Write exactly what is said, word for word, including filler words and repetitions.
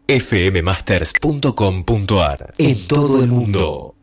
f m masters punto com punto a r. En todo el mundo.